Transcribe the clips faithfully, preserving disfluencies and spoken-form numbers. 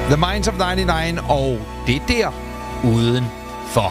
The Minds of nioghalvfems, og det der udenfor.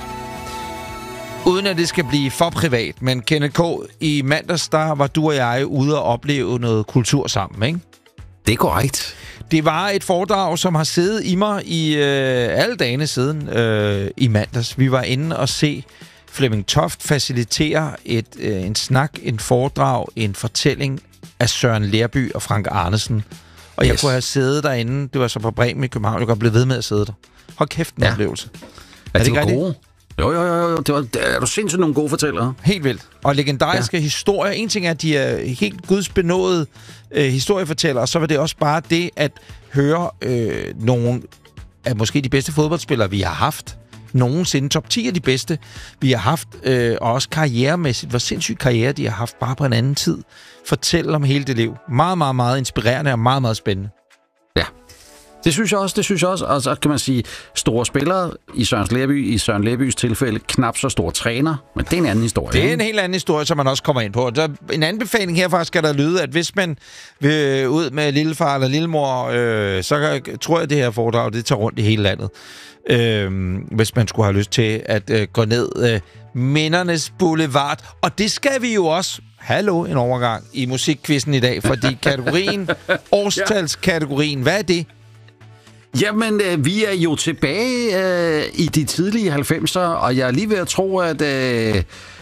Uden at det skal blive for privat, men Kenneth K., i mandags, der var du og jeg ude og opleve noget kultur sammen, ikke? Det er korrekt. Det var et foredrag, som har siddet i mig i øh, alle dagene siden øh, i mandags. Vi var inde og se Flemming Toft facilitere et, øh, en snak, en foredrag, en fortælling af Søren Lerby og Frank Arnesen. Og yes. Jeg kunne have siddet derinde. Det var så på Bremen i København. Jeg kunne blive ved med at sidde der. Hold kæft, en ja. oplevelse. Er, er det, det var gode? Jo, jo, jo. jo. Det var, det er du sindssygt nogle gode fortællere. Helt vildt. Og legendariske ja. historier. En ting er, at de er helt gudsbenåede øh, historiefortællere, og så var det også bare det at høre øh, nogle af måske de bedste fodboldspillere, vi har haft. Nogensinde top ti af de bedste, vi har haft, øh, og også karrieremæssigt. Hvor sindssygt karriere de har haft bare på en anden tid. Fortæl om hele det liv. Meget, meget, meget inspirerende og meget, meget spændende. Ja. Det synes jeg også, det synes jeg også. Og så kan man sige, store spillere i Søren Lerby, i Søren Lerbys tilfælde, knap så stor træner, men det er en anden historie. Det er en helt anden historie, som man også kommer ind på. Der, en anbefaling herfra skal der lyde, at hvis man vil ud med lillefar eller lillemor, øh, så kan, tror jeg, det her foredrag, det tager rundt i hele landet. Øh, hvis man skulle have lyst til at øh, gå ned øh, Mindernes Boulevard. Og det skal vi jo også. Hallo, en overgang i musikquizzen i dag, fordi kategorien, årstalskategorien, hvad er det? Jamen, øh, vi er jo tilbage øh, i de tidlige halvfemser, og jeg er lige ved at tro, at... Øh,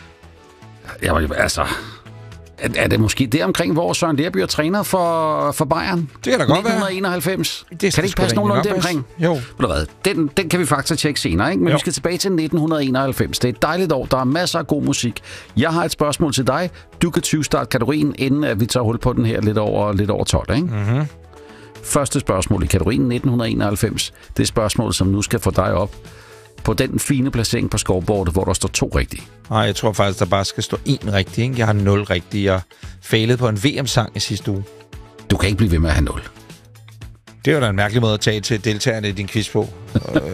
jeg, altså... Er, er det måske der omkring, hvor Søren Lerby er træner for, for Bayern? Det kan da godt nitten enoghalvfems. Det kan det ikke passe nogenlunde deromkring? Jo. Ved du hvad? Den, den kan vi faktisk tjekke senere, ikke? Men jo. Vi skal tilbage til nitten enoghalvfems. Det er et dejligt år. Der er masser af god musik. Jeg har et spørgsmål til dig. Du kan tyve-starte kategorien, inden at vi tager hul på den her lidt over, lidt over tolv, ikke? Mhm. Første spørgsmål i kategorien nitten enoghalvfems. Det er spørgsmål, som nu skal få dig op på den fine placering på scoreboardet, hvor der står to rigtige. Nej, jeg tror faktisk, der bare skal stå én rigtig, ikke? Jeg har nul rigtige. Jeg failede på en V M-sang i sidste uge. Du kan ikke blive ved med at have nul. Det er jo da en mærkelig måde at tage til deltagerne i din quiz på.